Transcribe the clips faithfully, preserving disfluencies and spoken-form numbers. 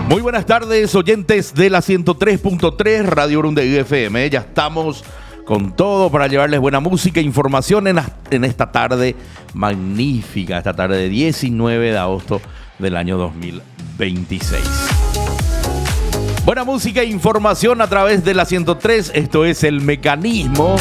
Muy buenas tardes, oyentes de la ciento tres punto tres Radio Urundeguí F M. Ya estamos con todo para llevarles buena música e información en, en esta tarde magnífica, esta tarde de diecinueve de agosto del año dos mil veintiséis. Buena música e información a través de la ciento tres, esto es El Mecanismo.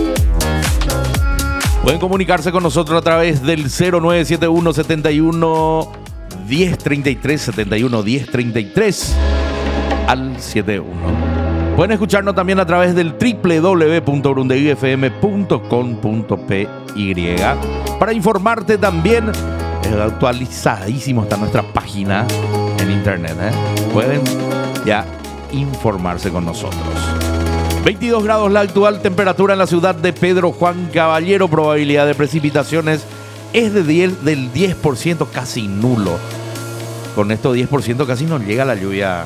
Pueden comunicarse con nosotros a través del cero nueve siete uno setenta y uno diez treinta y tres, setenta y uno diez treinta y tres al setenta y uno. Pueden escucharnos también a través del doble u doble u doble u punto urundeguí f m punto com punto p y. Para informarte también, es actualizadísimo está nuestra página en internet, ¿eh? Pueden ya informarse con nosotros. veintidós grados la actual temperatura en la ciudad de Pedro Juan Caballero. Probabilidad de precipitaciones es de diez, del diez por ciento, casi nulo. Con esto diez por ciento casi no llega la lluvia.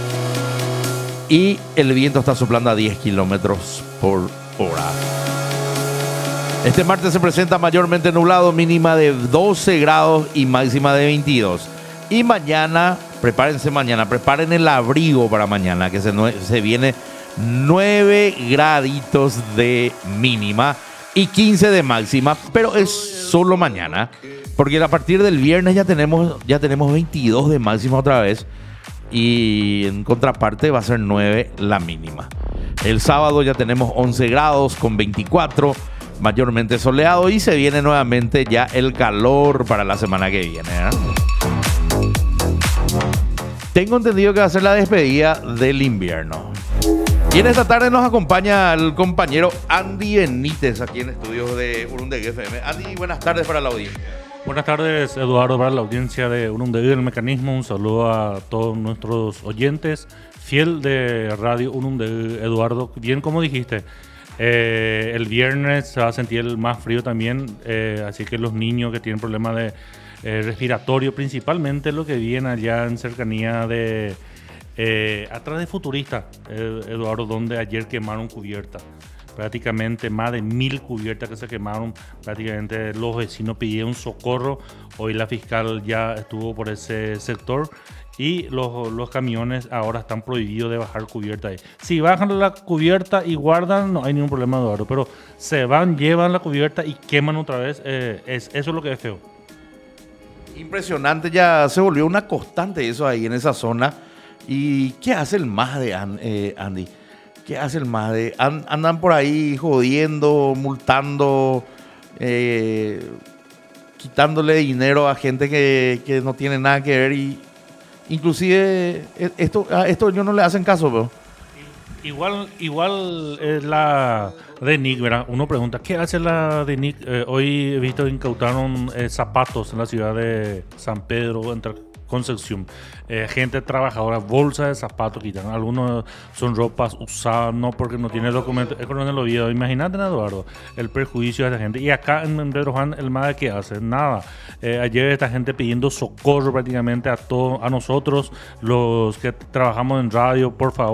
Y el viento está soplando a diez kilómetros por hora. Este martes se presenta mayormente nublado, mínima de doce grados y máxima de veintidós. Y mañana, prepárense mañana, preparen el abrigo para mañana, que se, se viene nueve graditos de mínima y quince de máxima, pero es solo mañana, porque a partir del viernes ya tenemos, ya tenemos veintidós de máxima otra vez, y en contraparte va a ser nueve la mínima. El sábado ya tenemos once grados con veinticuatro, mayormente soleado, y se viene nuevamente ya el calor para la semana que viene, ¿eh? Tengo entendido que va a ser la despedida del invierno. Y en esta tarde nos acompaña el compañero Andy Benítez aquí en estudios de Urundeguí F M. Andy, buenas tardes para la audiencia. Buenas tardes, Eduardo, para la audiencia de Urundeguí El Mecanismo. Un saludo a todos nuestros oyentes. Fiel de Radio Urundeguí, Eduardo. Bien, como dijiste, eh, el viernes se va a sentir el más frío también. Eh, así que los niños que tienen problemas de eh, respiratorio, principalmente los que vienen allá en cercanía de... Eh, atrás de Futurista, eh, Eduardo, donde ayer quemaron cubierta. Prácticamente más de mil cubiertas que se quemaron. Prácticamente los vecinos pidieron socorro. Hoy la fiscal ya estuvo por ese sector. Y los, los camiones ahora están prohibidos de bajar cubierta ahí. Si bajan la cubierta y guardan, no hay ningún problema, Eduardo. Pero se van, llevan la cubierta y queman otra vez. Eh, es, eso es lo que es feo. Impresionante, ya se volvió una constante eso ahí en esa zona. ¿Y qué hace el MADE, eh, Andy? ¿Qué hace el MADE? And, andan por ahí jodiendo, multando, eh, quitándole dinero a gente que, que no tiene nada que ver. Y inclusive esto, a esto ellos no le hacen caso, pero. Igual, igual es la D N I C, ¿verdad? Uno pregunta, ¿qué hace la D N I C? Eh, hoy he visto que incautaron eh, zapatos en la ciudad de San Pedro, entre Concepción. Eh, gente trabajadora, bolsas de zapatos quitan. Algunos son ropas usadas, no porque no tiene documento. Es Coronel Oviedo. Imagínate, Eduardo, el perjuicio de esta gente. Y acá en Pedro Juan, el MADE, ¿qué hace? Nada. Eh, ayer esta gente pidiendo socorro prácticamente a todos, a nosotros, los que trabajamos en radio, por favor.